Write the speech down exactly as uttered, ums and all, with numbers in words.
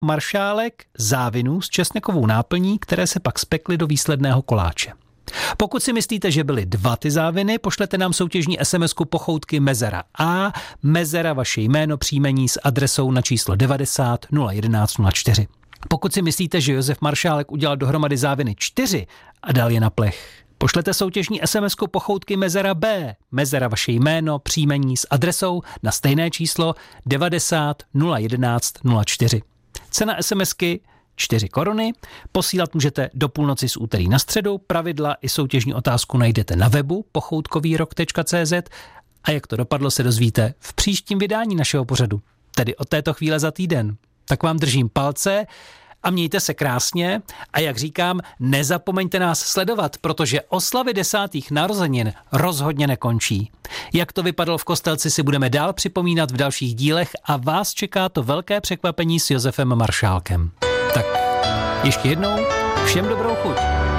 maršálek závinů s česnekovou náplní, které se pak spekly do výsledného koláče. Pokud si myslíte, že byly dva ty záviny, pošlete nám soutěžní es em esku pochoutky Mezera A, Mezera vaše jméno, příjmení s adresou na číslo devadesát nula jedenáct nula čtyři. Pokud si myslíte, že Josef Maršálek udělal dohromady záviny čtyři a dal je na plech, pošlete soutěžní es em esku pochoutky Mezera B, Mezera vaše jméno, příjmení s adresou na stejné číslo devadesát nula jedenáct nula čtyři. Cena SMSky čtyři koruny, posílat můžete do půlnoci z úterý na středu, pravidla i soutěžní otázku najdete na webu pochoutkovýrok tečka cé zet a jak to dopadlo se dozvíte v příštím vydání našeho pořadu, tedy od této chvíle za týden. Tak vám držím palce a mějte se krásně a jak říkám, nezapomeňte nás sledovat, protože oslavy desátých narozenin rozhodně nekončí. Jak to vypadalo v Kostelci si budeme dál připomínat v dalších dílech a vás čeká to velké překvapení s Josefem Maršálkem. Tak ještě jednou všem dobrou chuť.